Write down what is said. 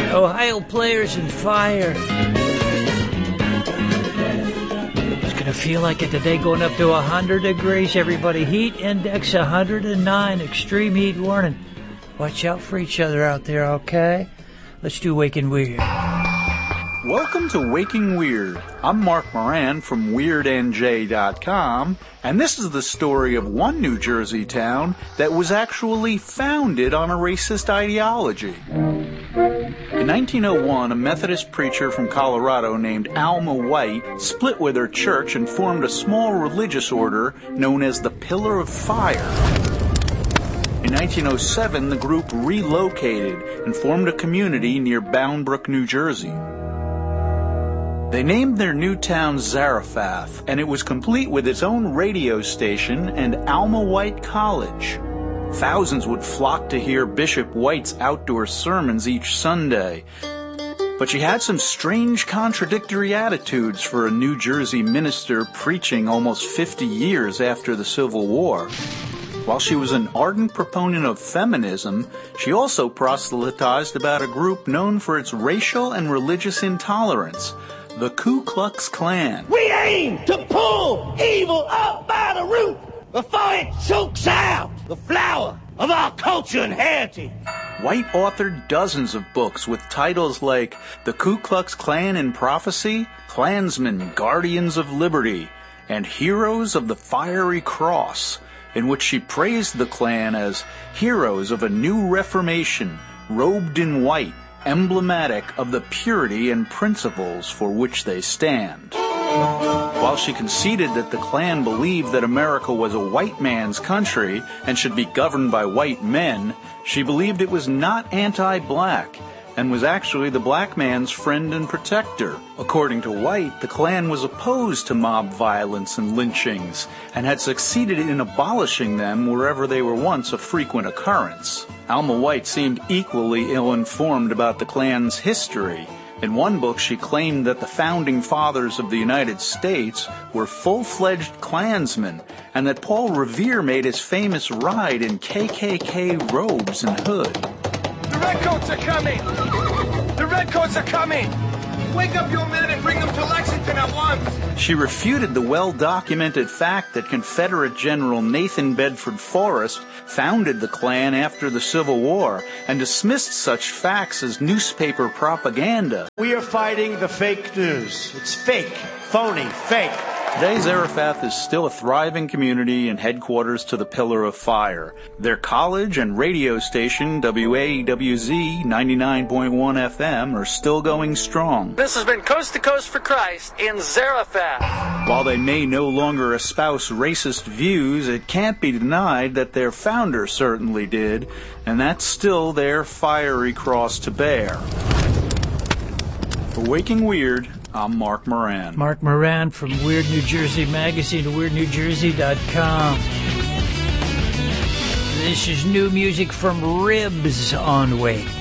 Ohio Players and Fire. It's going to feel like it today, going up to 100 degrees, everybody. Heat index 109, extreme heat warning. Watch out for each other out there, okay? Let's do Waking Weird. Welcome to Waking Weird. I'm Mark Moran from WeirdNJ.com, and this is the story of one New Jersey town that was actually founded on a racist ideology. In 1901, a Methodist preacher from Colorado named Alma White split with her church and formed a small religious order known as the Pillar of Fire. In 1907, the group relocated and formed a community near Bound Brook, New Jersey. They named their new town Zarephath, and it was complete with its own radio station and Alma White College. Thousands would flock to hear Bishop White's outdoor sermons each Sunday. But she had some strange contradictory attitudes for a New Jersey minister preaching almost 50 years after the Civil War. While she was an ardent proponent of feminism, she also proselytized about a group known for its racial and religious intolerance, the Ku Klux Klan. We aim to pull evil up by the root before it chokes out the flower of our culture and heritage. White authored dozens of books with titles like The Ku Klux Klan in Prophecy, Klansmen, Guardians of Liberty, and Heroes of the Fiery Cross, in which she praised the Klan as heroes of a new reformation, robed in white, emblematic of the purity and principles for which they stand. While she conceded that the Klan believed that America was a white man's country and should be governed by white men, she believed it was not anti-black and was actually the black man's friend and protector. According to White, the Klan was opposed to mob violence and lynchings and had succeeded in abolishing them wherever they were once a frequent occurrence. Alma White seemed equally ill-informed about the Klan's history. In one book, she claimed that the founding fathers of the United States were full-fledged Klansmen, and that Paul Revere made his famous ride in KKK robes and hood. The Redcoats are coming! The Redcoats are coming! Wake up your men and bring them to Lexington at once! She refuted the well-documented fact that Confederate General Nathan Bedford Forrest founded the Klan after the Civil War and dismissed such facts as newspaper propaganda. We are fighting the fake news. It's fake, phony, fake. Today, Zarephath is still a thriving community and headquarters to the Pillar of Fire. Their college and radio station, WAWZ 99.1 FM, are still going strong. This has been Coast to Coast for Christ in Zarephath. While they may no longer espouse racist views, it can't be denied that their founder certainly did, and that's still their fiery cross to bear. For Waking Weird, I'm Mark Moran. Mark Moran from Weird New Jersey Magazine, WeirdNewJersey.com. This is new music from Ribs on Wake.